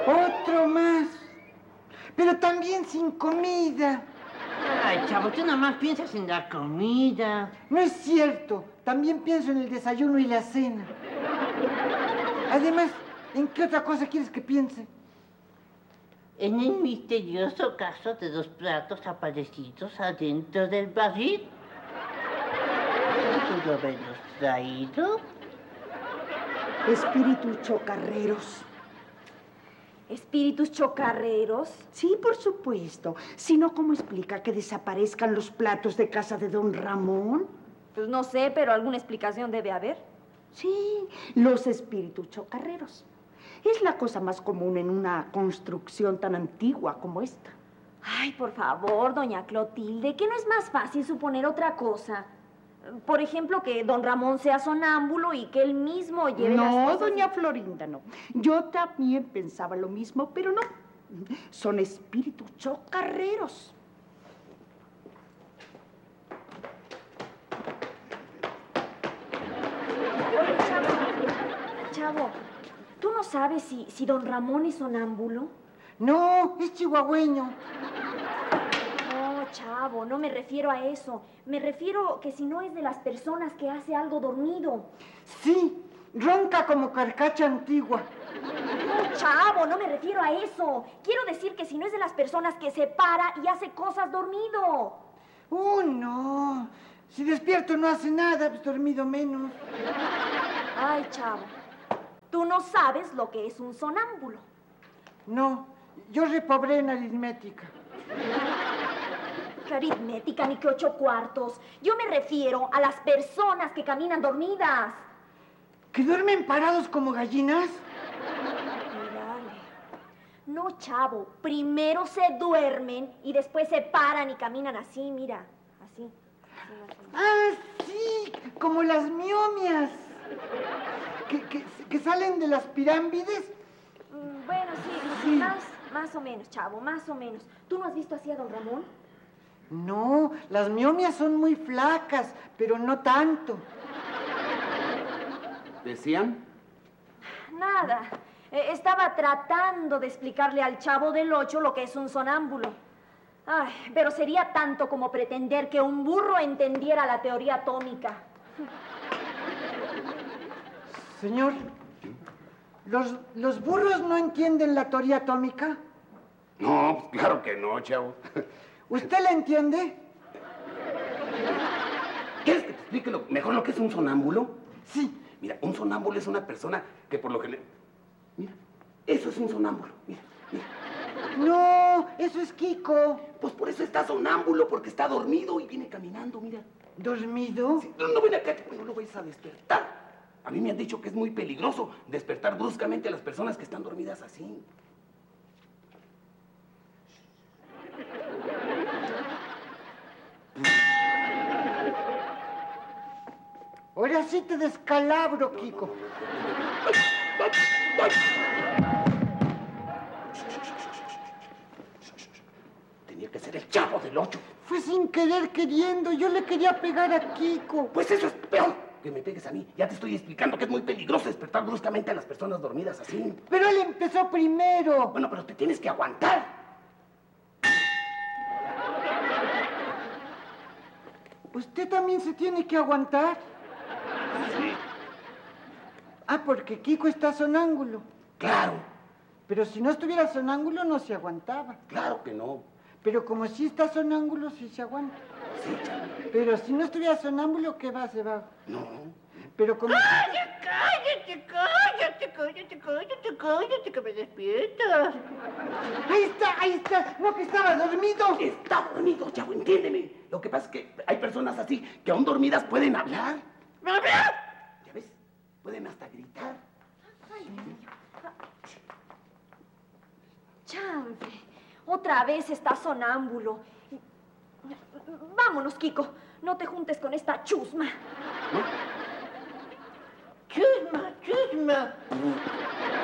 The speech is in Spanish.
Otro más. Pero también sin comida. Ay, Chavo, tú nomás piensas en la comida. No es cierto. También pienso en el desayuno y la cena. Además, ¿en qué otra cosa quieres que piense? En el misterioso caso de 2 platos aparecidos adentro del barril. ¿Pudo haberlos traído? Espíritus chocarreros. ¿Espíritus chocarreros? Sí, por supuesto. Si no, ¿cómo explica que desaparezcan los platos de casa de don Ramón? Pues no sé, pero alguna explicación debe haber. Sí, los espíritus chocarreros. Es la cosa más común en una construcción tan antigua como esta. Ay, por favor, doña Clotilde, ¿que no es más fácil suponer otra cosa? Por ejemplo, que don Ramón sea sonámbulo y que él mismo lleve las No, cosas... doña Florinda, no. Yo también pensaba lo mismo, pero no. Son espíritus chocarreros. Oye, Chavo, ¿tú no sabes si don Ramón es sonámbulo? No, es chihuahueño. No, Chavo, no me refiero a eso. Me refiero que si no es de las personas que hace algo dormido. Sí, ronca como carcacha antigua. No, Chavo, no me refiero a eso. Quiero decir que si no es de las personas que se para y hace cosas dormido. No. Si despierto no hace nada, pues dormido menos. Ay, Chavo, tú no sabes lo que es un sonámbulo. No, yo repobré en aritmética. ¿Qué aritmética ni qué 8 cuartos? Yo me refiero a las personas que caminan dormidas. ¿Que duermen parados como gallinas? Mírale. No, Chavo, primero se duermen y después se paran y caminan así, mira, así. Ah, sí, como las miomias. Que salen de las pirámides. Bueno, sí, Sí. más o menos, Chavo, más o menos. ¿Tú no has visto así a don Ramón? No, las miomias son muy flacas, pero no tanto. ¿Decían? Nada. Estaba tratando de explicarle al Chavo del 8 lo que es un sonámbulo. Ay, pero sería tanto como pretender que un burro entendiera la teoría atómica. Señor, ¿los burros no entienden la teoría atómica? No, pues claro que no, Chavo. ¿Usted la entiende? ¿Quieres que te explique mejor lo que es un sonámbulo? Sí. Mira, un sonámbulo es una persona que por lo general... Mira, eso es un sonámbulo, mira. No, eso es Kiko. Pues por eso está sonámbulo, porque está dormido y viene caminando, mira. ¿Dormido? Sí, no ven acá, no lo vais a despertar. A mí me han dicho que es muy peligroso despertar bruscamente a las personas que están dormidas así. Ahora sí te descalabro, Kiko. Tenía que ser el Chavo del 8. Fue sin querer queriendo. Yo le quería pegar a Kiko. Pues eso es peor que me pegues a mí. Ya te estoy explicando que es muy peligroso despertar bruscamente a las personas dormidas así. Pero él empezó primero. Bueno, pero te tienes que aguantar. ¿Usted también se tiene que aguantar? Sí. Ah, porque Kiko está sonámbulo. Claro, Pero si no estuviera sonámbulo, no se aguantaba. claro que no. Pero como sí está sonámbulo, sí se aguanta. Sí, Chavo. Pero si no estuviera sonámbulo, ¿qué va? Se va. No. Pero como... Cállate, que me despiertas. Ahí está. No, que estaba dormido. Está dormido, Chavo, entiéndeme. Lo que pasa es que hay personas así que aún dormidas pueden hablar. ¿Ya ves? Pueden hasta gritar. Chanfle, otra vez está sonámbulo. Vámonos, Kiko. No te juntes con esta chusma. Chusma.